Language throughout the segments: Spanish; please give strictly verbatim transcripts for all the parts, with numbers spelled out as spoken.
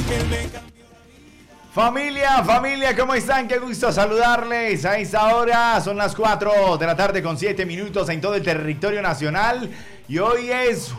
Familia, familia, ¿cómo están? Qué gusto saludarles a esta hora. Son las cuatro de la tarde con siete minutos en todo el territorio nacional. Y hoy es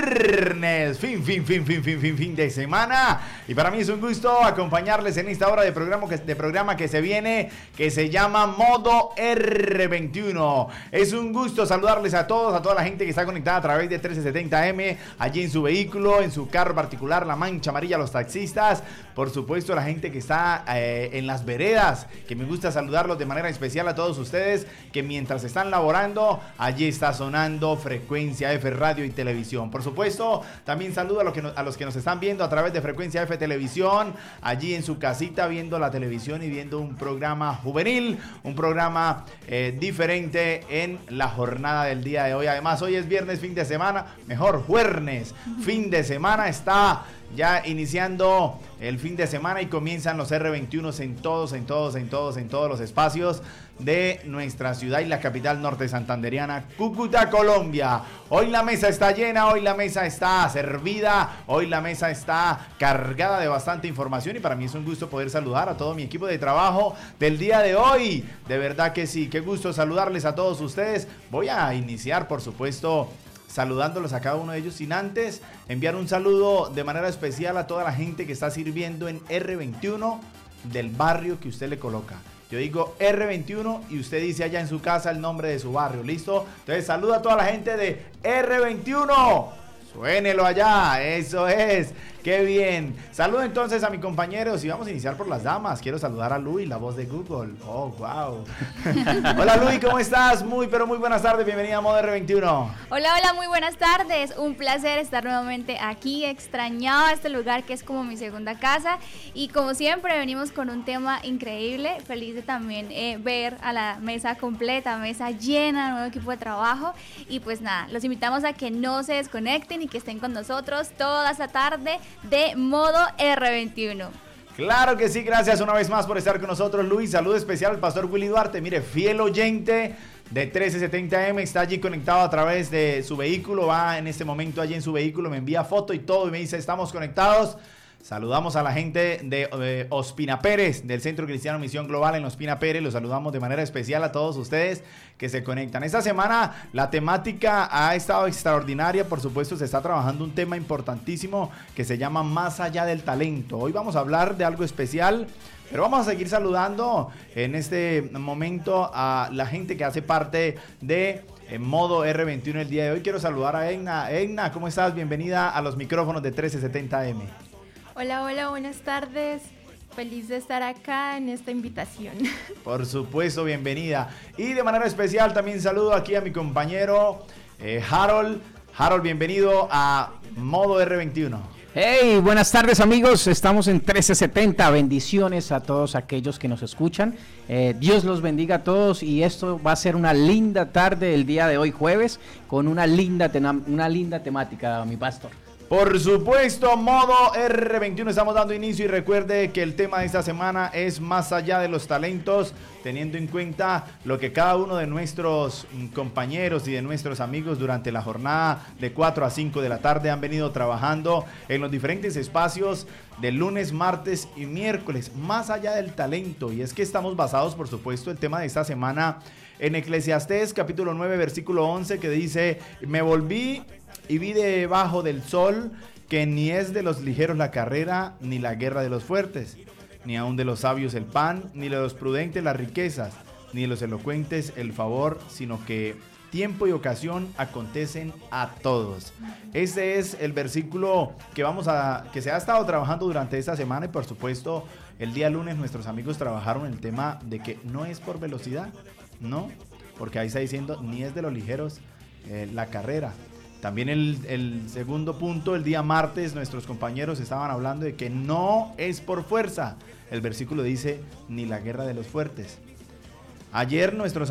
viernes, fin, fin, fin, fin, fin, fin, fin de semana. Y para mí es un gusto acompañarles en esta hora de programa, que, de programa que se viene, que se llama Modo erre veintiuno. Es un gusto saludarles a todos, a toda la gente que está conectada a través de trece setenta eme, allí en su vehículo, en su carro particular, la mancha amarilla, los taxistas. Por supuesto, la gente que está eh, en las veredas, que me gusta saludarlos de manera especial a todos ustedes, que mientras están laborando, allí está sonando Frecuencia F Radio y Televisión. Por supuesto, también saludo a los, que no, a los que nos están viendo a través de Frecuencia F Televisión, allí en su casita viendo la televisión y viendo un programa juvenil, un programa eh, diferente en la jornada del día de hoy. Además, hoy es viernes, fin de semana, mejor, jueves, fin de semana, está ya iniciando el fin de semana y comienzan los erre veintiuno en todos, en todos, en todos, en todos los espacios de nuestra ciudad y la capital norte santanderiana, Cúcuta, Colombia. Hoy la mesa está llena, hoy la mesa está servida, hoy la mesa está cargada de bastante información y para mí es un gusto poder saludar a todo mi equipo de trabajo del día de hoy. De verdad que sí, qué gusto saludarles a todos ustedes. Voy a iniciar, por supuesto, saludándolos a cada uno de ellos, sin antes enviar un saludo de manera especial a toda la gente que está sirviendo en erre veintiuno del barrio que usted le coloca. Yo digo erre veintiuno y usted dice allá en su casa el nombre de su barrio, ¿listo? Entonces saluda a toda la gente de erre veintiuno. Suénelo allá, eso es, qué bien. Saludo entonces a mis compañeros y vamos a iniciar por las damas. Quiero saludar a Luis, la voz de Google. Oh, wow. Hola Luis, ¿cómo estás? Muy, pero muy buenas tardes, bienvenida a Modo erre veintiuno. Hola, hola, muy buenas tardes. Un placer estar nuevamente aquí, extrañaba este lugar que es como mi segunda casa. Y como siempre venimos con un tema increíble, feliz de también eh, ver a la mesa completa, mesa llena, nuevo equipo de trabajo. Y pues nada, los invitamos a que no se desconecten y que estén con nosotros toda esta tarde de Modo erre veintiuno. Claro que sí, gracias una vez más por estar con nosotros, Luis. Saludo especial al pastor Willy Duarte, mire, fiel oyente de trece setenta eme, está allí conectado a través de su vehículo, va en este momento allí en su vehículo, me envía foto y todo y me dice, estamos conectados. Saludamos a la gente de eh, Ospina Pérez, del Centro Cristiano Misión Global en Ospina Pérez. Los saludamos de manera especial a todos ustedes que se conectan. Esta semana la temática ha estado extraordinaria. Por supuesto, se está trabajando un tema importantísimo que se llama Más allá del talento. Hoy vamos a hablar de algo especial, pero vamos a seguir saludando en este momento a la gente que hace parte de en Modo erre veintiuno el día de hoy. Quiero saludar a Egna. Egna, ¿cómo estás? Bienvenida a los micrófonos de trece setenta eme. Hola, hola, buenas tardes. Feliz de estar acá en esta invitación. Por supuesto, bienvenida. Y de manera especial también saludo aquí a mi compañero eh, Harold. Harold, bienvenido a Modo erre veintiuno. Hey, buenas tardes amigos, estamos en trece setenta, bendiciones a todos aquellos que nos escuchan, eh, Dios los bendiga a todos y esto va a ser una linda tarde el día de hoy jueves con una linda, tena- una linda temática, mi pastor. Por supuesto, Modo erre veintiuno, estamos dando inicio y recuerde que el tema de esta semana es más allá de los talentos, teniendo en cuenta lo que cada uno de nuestros compañeros y de nuestros amigos durante la jornada de cuatro a cinco de la tarde han venido trabajando en los diferentes espacios de lunes, martes y miércoles, más allá del talento. Y es que estamos basados, por supuesto, el tema de esta semana en Eclesiastés capítulo nueve versículo once, que dice: me volví y vi debajo del sol que ni es de los ligeros la carrera, ni la guerra de los fuertes, ni aun de los sabios el pan, ni de los prudentes las riquezas, ni de los elocuentes el favor, sino que tiempo y ocasión acontecen a todos. Ese es el versículo que vamos a que se ha estado trabajando durante esta semana y por supuesto el día lunes nuestros amigos trabajaron el tema de que no es por velocidad, no, porque ahí está diciendo ni es de los ligeros eh, la carrera. También el, el segundo punto, el día martes, nuestros compañeros estaban hablando de que no es por fuerza. El versículo dice, ni la guerra de los fuertes. Ayer nuestros